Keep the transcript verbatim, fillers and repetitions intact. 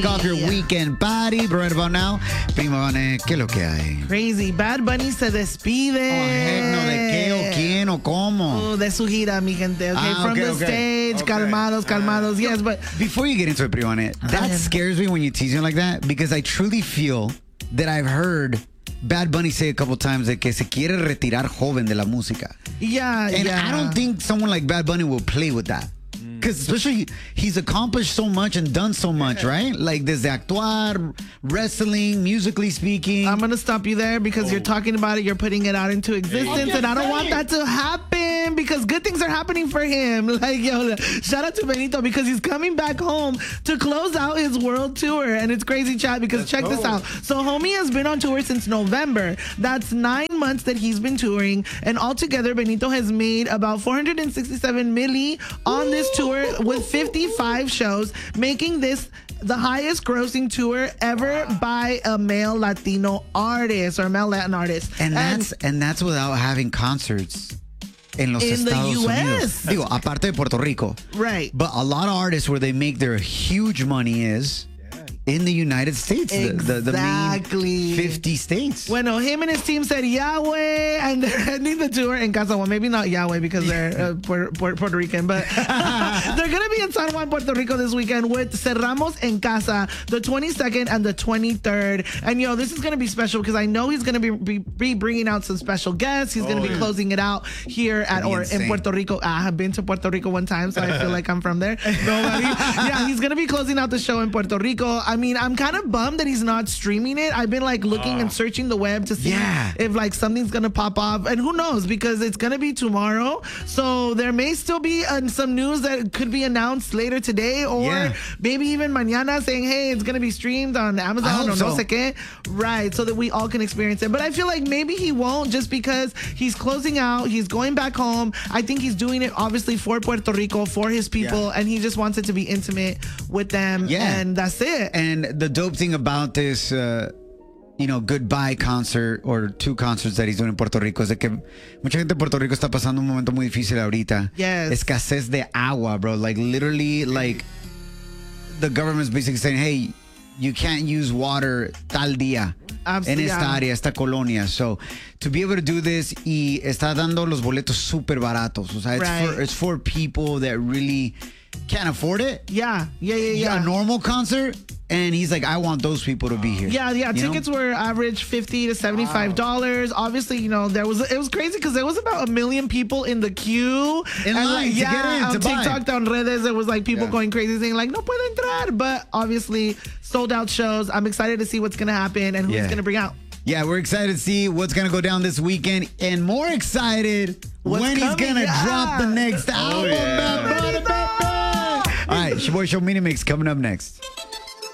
Off your weekend party, but right about now, Primo Vane, ¿qué es lo que hay? Crazy. Bad Bunny se despide. Oh, heck no, ¿de qué o quién o cómo? Oh, de su gira, mi gente. Okay, Ah, from okay, the okay. stage, Okay. calmados, calmados. Uh, yes, but Before you get into it, Primo Vane, that ahead. scares me when you tease me like that because I truly feel that I've heard Bad Bunny say a couple times that que se quiere retirar joven de la música. yeah, And yeah. I don't think someone like Bad Bunny will play with that. Because especially he's accomplished so much and done so much, right? Like desde actuar, wrestling, musically speaking. I'm going to stop you there because Oh. you're talking about it. You're putting it out into existence. And I don't want that to happen because good things are happening for him. Like, yo, shout out to Benito because he's coming back home to close out his world tour. And it's crazy, chat, because check this out. So, homie has been on tour since November. That's nine months that he's been touring. And altogether, Benito has made about four hundred sixty-seven milli on this tour with fifty-five shows, making this the highest grossing tour ever by a male Latino artist or male Latin artist. and that's and that's without having concerts in los In the Estados U Unidos. S. Digo, aparte de Puerto Rico. right. But a lot of artists where they make their huge money is in the United States. The, the, the main Exactly. fifty states. Bueno, him and his team said Yahweh, and they're ending the tour in Casa Juan. Maybe not Yahweh because they're uh, Puerto, Puerto Rican, but they're going to be in San Juan, Puerto Rico this weekend with Cerramos en Casa, the twenty-second and the twenty-third. And, yo, this is going to be special because I know he's going to be, be be bringing out some special guests. He's going to be closing it out here at or insane. in Puerto Rico. I have been to Puerto Rico one time, so I feel like I'm from there. Nobody. Yeah, he's going to be closing out the show in Puerto Rico. I mean, I'm kind of bummed that he's not streaming it. I've been like looking and searching the web to see Yeah. if like something's gonna pop off, and who knows, because it's gonna be tomorrow, so there may still be uh, some news that could be announced later today, or Yeah. maybe even mañana saying, hey, it's gonna be streamed on I Amazon hope or no so. sé qué, right, so that we all can experience it. But I feel like maybe he won't, just because he's closing out, he's going back home. I think he's doing it obviously for Puerto Rico, for his people, Yeah. and he just wants it to be intimate with them. Yeah. And that's it. And the dope thing about this, uh, you know, goodbye concert or two concerts that he's doing in Puerto Rico es de que mucha gente en Puerto Rico está pasando un momento muy difícil ahorita. Yes. Escasez de agua, bro. Like literally, like the government's basically saying, hey, you can't use water tal día Abs- en esta yeah. área, esta colonia. So to be able to do this y está dando los boletos súper baratos. O sea, it's, Right. for, it's for people that really can't afford it. Yeah, yeah, yeah, Yeah, yeah. a normal concert, and he's like, I want those people to be here. Yeah, yeah. You know? Tickets were average fifty to seventy-five dollars. Obviously, you know, there was it was crazy because there was about a million people in the queue. In and line like, to yeah, get in, on to buy. TikTok, on redes, there was like people Yeah. going crazy saying like, no puedo entrar. But obviously, sold out shows. I'm excited to see what's gonna happen and who's Yeah. gonna bring out. Yeah, we're excited to see what's going to go down this weekend, and more excited What's when he's coming, going to yeah. drop the next album. yeah. Bad Bunny, baby. All right, it's your boy Show Mini Mix coming up next.